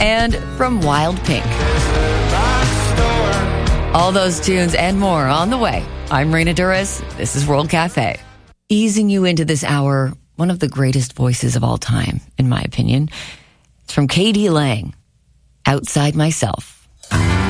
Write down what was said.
and from Wild Pink. All those tunes and more on the way. I'm Reena Duras. This is World Cafe. Easing you into this hour, one of the greatest voices of all time, in my opinion. It's from K.D. Lang, Outside Myself.